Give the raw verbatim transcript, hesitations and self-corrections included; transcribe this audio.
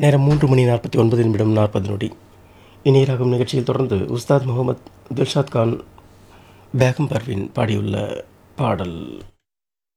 நேரம் மூன்று மணி நாற்பத்தி ஒன்பது நிமிடம் நாற்பது நொடி. இணையராகும் நிகழ்ச்சியில் தொடர்ந்து உஸ்தாத் முகமது தில்ஷாத் கான் பேகம் பர்வின் பாடியுள்ள பாடல்.